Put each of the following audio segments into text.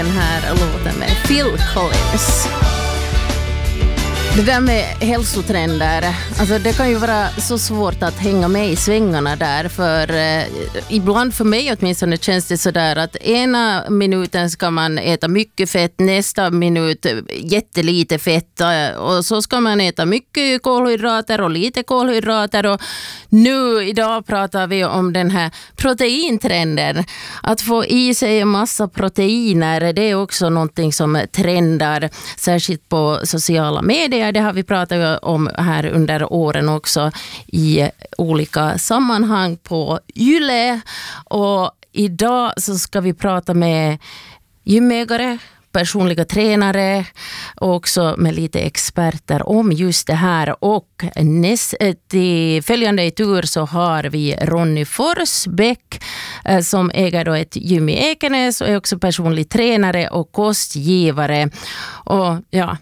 Den här låten med Phil Collins. Det där med hälsotrender, alltså det kan ju vara så svårt att hänga med i svängarna där, för ibland för mig åtminstone känns det sådär att ena minuten ska man äta mycket fett, nästa minut jättelite fett, och så ska man äta mycket kolhydrater och lite kolhydrater, och nu idag pratar vi om den här proteintrenden. Att få i sig en massa proteiner, det är också någonting som trendar, särskilt på sociala medier. Det har vi pratat om här under åren också i olika sammanhang på Yle. Och idag så ska vi prata med gymägare, personliga tränare och också med lite experter om just det här. Och till följande i tur så har vi Ronny Forsbäck som äger då ett gym i Ekenäs och är också personlig tränare och kostgivare. Och ja,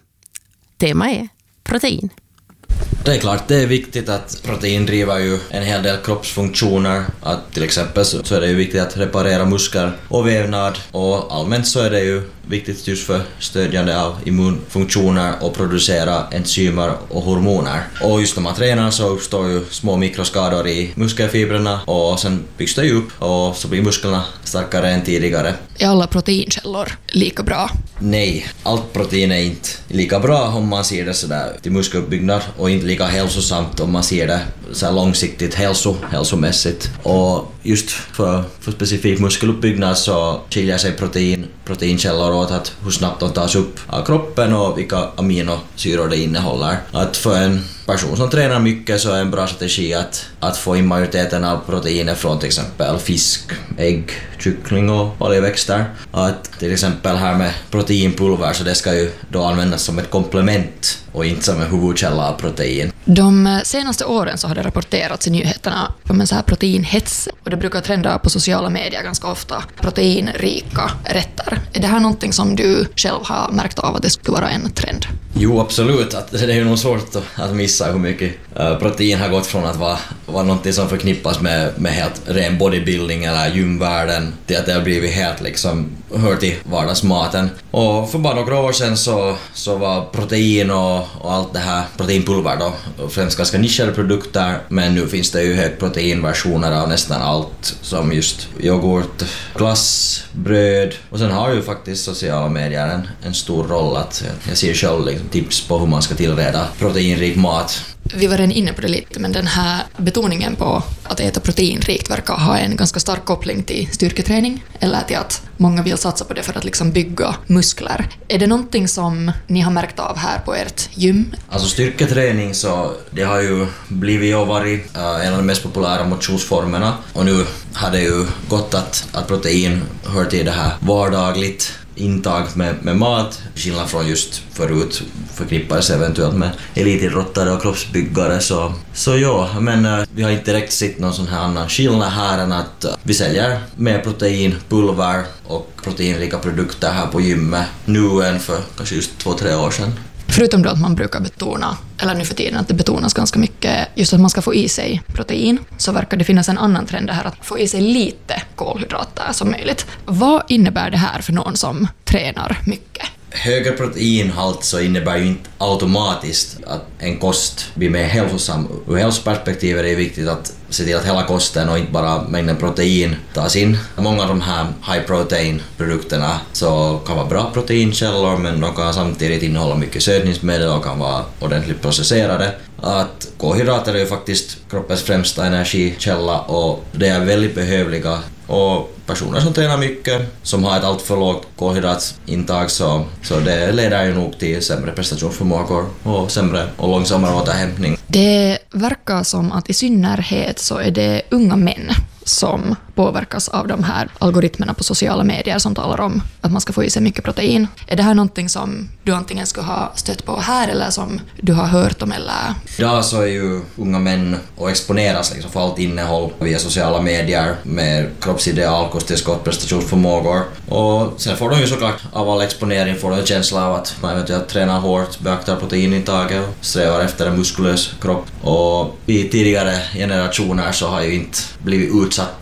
tema är protein. Det är klart, det är viktigt att protein driver ju en hel del kroppsfunktioner. Att till exempel så är det ju viktigt att reparera muskler och vävnad, och allmänt så är det ju viktigt just för stödjande av immunfunktioner och producera enzymer och hormoner. Och just när man tränar så uppstår ju små mikroskador i muskelfibrerna, och sen byggs det ju upp och så blir musklerna starkare än tidigare. Är alla proteinkällor lika bra? Nej, allt protein är inte lika bra om man ser det sådär till muskeluppbyggnad, och inte lika hälsosamt om man ser det så här långsiktigt hälsomässigt. Och just för specifik muskeluppbyggnad så skiljer sig proteinkällor åt att hur snabbt de tas upp av kroppen och vilka aminosyror det innehåller. Att för en person som tränar mycket så är en bra strategi att få in majoriteten av proteiner från till exempel fisk, ägg, kyckling och oljeväxter. Att till exempel här med proteinpulver, så det ska ju då användas som ett komplement och inte som en huvudkälla av protein. De senaste åren så har det rapporterats i nyheterna om en så här proteinhets, och det brukar trenda på sociala medier ganska ofta, proteinrika rätter. Är det här någonting som du själv har märkt av att det skulle vara en trend? Jo, absolut. Det är ju nog svårt att missa hur mycket protein har gått från att vara någonting som förknippas med helt ren bodybuilding eller gymvärlden till att det har blivit helt liksom hör till vardagsmaten. Och för bara några år sedan så var protein och allt det här proteinpulver då främst ganska nischade produkter, men nu finns det ju högproteinversioner av nästan allt, som just yoghurt, glass, bröd, och sen har ju faktiskt sociala medier en stor roll. Att jag ser själv liksom tips på hur man ska tillreda proteinrik mat. Vi var redan inne på det lite, men den här betoningen på att äta proteinrikt verkar ha en ganska stark koppling till styrketräning, eller till att många vill satsa på det för att liksom bygga muskler. Är det någonting som ni har märkt av här på ert gym? Alltså styrketräning, så det har ju blivit och varit en av de mest populära motionsformerna, och nu har det ju gått att protein hör till det här vardagligt intag med mat, skillnad från just förut förknippades eventuellt med elitidrottare och kroppsbyggare, så ja, men vi har inte direkt sett någon sån här annan skillnad här än att vi säljer mer proteinpulver och proteinrika produkter här på gymmet nu än för kanske just 2-3 år sedan. Förutom då att man brukar betona, eller nu för tiden att det betonas ganska mycket, just att man ska få i sig protein, så verkar det finnas en annan trend här att få i sig lite kolhydrater som möjligt. Vad innebär det här för någon som tränar mycket? Högre proteinhalt så innebär ju inte automatiskt att en kost blir mer hälsosam. Ur hälsoperspektiv är det viktigt att se till att hela kosten och inte bara mängden protein tas in. Många av de här high protein produkterna så kan vara bra proteinkällor, men de kan samtidigt innehålla mycket sötningsmedel och kan vara ordentligt processerade. Att kolhydrater är ju faktiskt kroppens främsta energikälla, och det är väldigt behövliga. Och personer som tränar mycket, som har ett allt för lågt kolhydratintag, så det leder ju nog till sämre prestationsförmågor och sämre och långsammare återhämtning. Det verkar som att i synnerhet så är det unga män som påverkas av de här algoritmerna på sociala medier som talar om att man ska få i sig mycket protein. Är det här någonting som du antingen skulle ha stött på här eller som du har hört om? Eller? Idag så är ju unga män och exponeras liksom för allt innehåll via sociala medier med kroppsideal, kosttillskott, prestationsförmågor. Och sen får de ju såklart av all exponering får de en känsla av att man eventuellt tränar hårt, beaktar proteinintaget och strävar efter en muskulös kropp. Och i tidigare generationer så har ju inte blivit utsatta på samma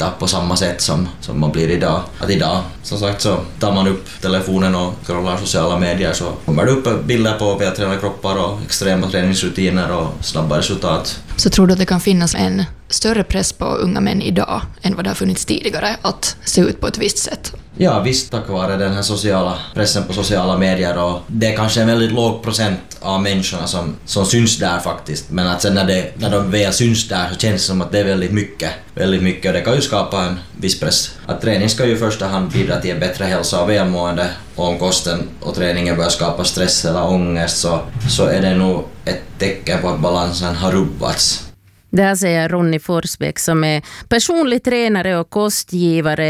samma sätt som man blir idag. Att idag, som sagt, så tar man upp telefonen och scrollar sociala medier så kommer det upp bilder på vältränade kroppar och extrema träningsrutiner och snabba resultat. Så tror du att det kan finnas en större press på unga män idag än vad det har funnits tidigare att se ut på ett visst sätt? Ja, visst, tack vare den här sociala pressen på sociala medier, och det är kanske en väldigt låg procent av människorna som syns där faktiskt, men att sen när de väl syns där så känns det som att det är väldigt mycket, och det kan ju skapa en viss press. Att träning ska ju i första hand bidra till en bättre hälsa och välmående, och om kosten och träningen börjar skapa stress eller ångest så är det nog ett tecken på att balansen har rubbats. Det här säger Ronny Forsbäck som är personlig tränare och kostgivare.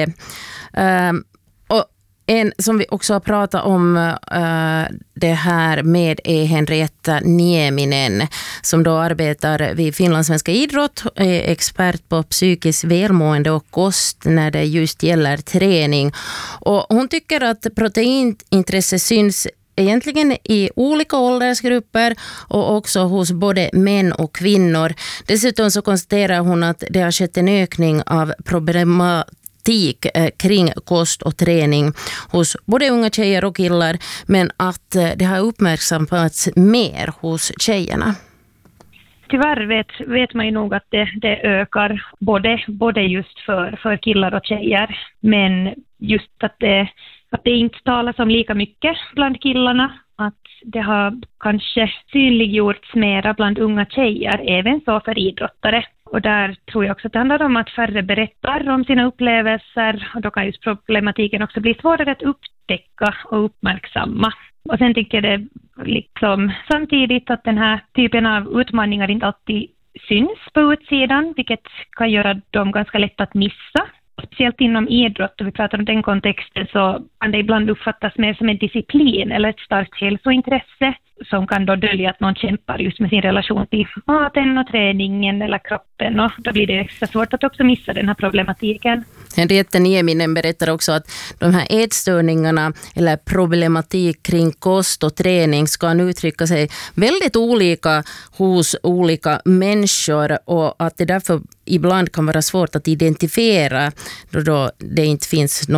Och en som vi också har pratat om det här med är Henrietta Nieminen som då arbetar vid Finlandssvenska idrott, är expert på psykiskt välmående och kost när det just gäller träning. Och hon tycker att proteinintresse syns egentligen i olika åldersgrupper och också hos både män och kvinnor. Dessutom så konstaterar hon att det har skett en ökning av problematik kring kost och träning hos både unga tjejer och killar, men att det har uppmärksammats mer hos tjejerna. Tyvärr vet man ju nog att det ökar både just för killar och tjejer, men just att det inte talas om lika mycket bland killarna, att det har kanske synliggjorts mera bland unga tjejer, även så för idrottare. Och där tror jag också att det handlar om att färre berättar om sina upplevelser, och då kan just problematiken också bli svårare att upptäcka och uppmärksamma. Och sen tycker jag det liksom samtidigt att den här typen av utmaningar inte alltid syns på utsidan, vilket kan göra dem ganska lätt att missa. Speciellt inom idrott, och vi pratar om den kontexten, så kan det ibland uppfattas mer som en disciplin eller ett starkt hälsointresse som kan då dölja att någon kämpar just med sin relation till maten och träningen eller kroppen, och då blir det extra svårt att också missa den här problematiken. Henrietta Nieminen berättar också att de här ätstörningarna eller problematik kring kost och träning ska uttrycka sig väldigt olika hos olika människor, och att det därför ibland kan vara svårt att identifiera då det inte finns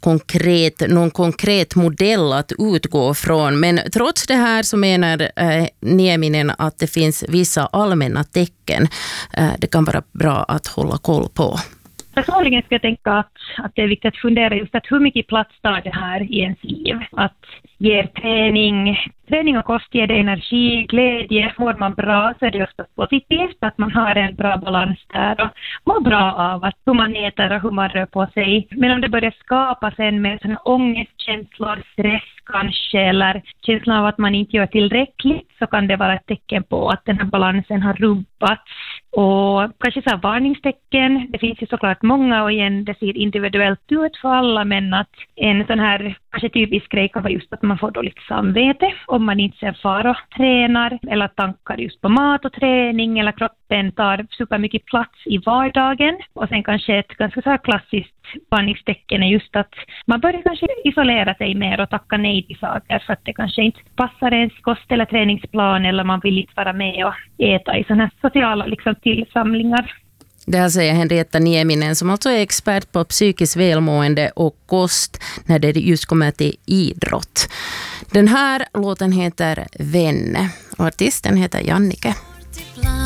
någon konkret modell att utgå från. Men trots det här så menar Nieminen att det finns vissa allmänna tecken det kan vara bra att hålla koll på. Personligen ska jag tänka att det är viktigt att fundera just att hur mycket plats tar det här i ens liv. Att ge träning och kost ger det energi, glädje, mår man bra så är det ofta positivt att man har en bra balans där och mår bra av att hur man äter och hur man rör på sig. Men om det börjar skapas en med sådana ångestkänslor, stress kanske, eller känslan av att man inte gör tillräckligt, så kan det vara ett tecken på att den här balansen har rubbats. Och kanske så här varningstecken, det finns ju såklart många, och igen det ser individuellt ut för alla, men att en sån här kanske typisk grej kan vara just att man får dåligt samvete om man inte ser fara och tränar, eller tankar just på mat och träning, eller kroppen tar supermycket plats i vardagen. Och sen kanske ett ganska så här klassiskt varningstecken är just att man börjar kanske isolera sig mer och tacka nej till saker för att det kanske inte passar ens kost eller träningsplan, eller man vill inte vara med och äta i sådana här sociala tillsamlingar. Det här säger Henrietta Nieminen som alltså är expert på psykiskt välmående och kost när det just kommer till idrott. Den här låten heter Vänne och artisten heter Jannike.